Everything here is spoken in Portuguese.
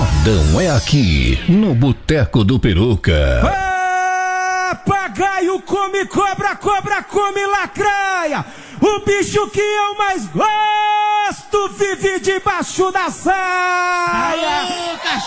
Modão é aqui, no Boteco do Peruca. Papagaio come cobra, cobra come lacraia. O bicho que eu mais gosto vive debaixo da saia.